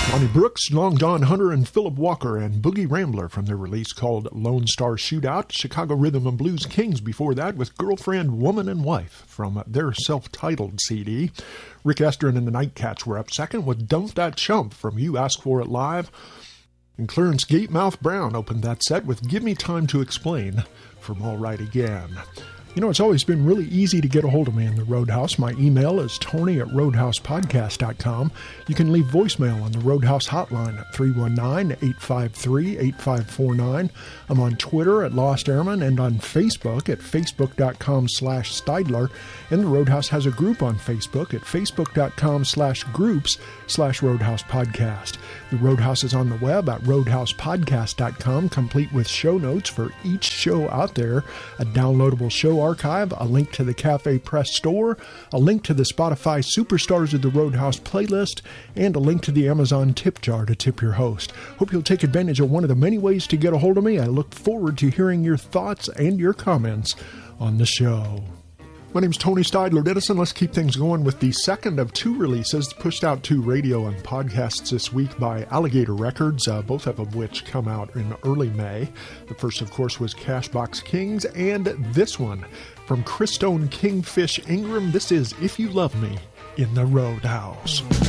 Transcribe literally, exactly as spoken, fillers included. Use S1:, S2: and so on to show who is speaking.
S1: Lonnie Brooks, Long John Hunter, and Philip Walker, and Boogie Rambler from their release called Lone Star Shootout. Chicago Rhythm and Blues Kings before that with Girlfriend, Woman, and Wife from their self-titled C D. Rick Estrin and the Nightcats were up second with Dump That Chump from You Ask For It Live. And Clarence Gatemouth Brown opened that set with Give Me Time to Explain from All Right Again. You know, it's always been really easy to get a hold of me in the Roadhouse. My email is tony at roadhouse podcast dot com. You can leave voicemail on the Roadhouse hotline at three one nine, eight five three, eight five four nine. I'm on Twitter at Lost Airman and on Facebook at facebook.com slash Steidler. And the Roadhouse has a group on Facebook at facebook.com slash groups slash Roadhouse Podcast. The Roadhouse is on the web at roadhouse podcast dot com, complete with show notes for each show out there, a downloadable show archive, a link to the Cafe Press store, a link to the Spotify Superstars of the Roadhouse playlist, and a link to the Amazon tip jar to tip your host. Hope you'll take advantage of one of the many ways to get a hold of me. I look forward to hearing your thoughts and your comments on the show. My name's Tony Steidler Dennison. Let's keep things going with the second of two releases pushed out to radio and podcasts this week by Alligator Records, uh, both of which come out in early May. The first, of course, was Cashbox Kings, and this one from Christone Kingfish Ingram. This is If You Love Me in the Roadhouse.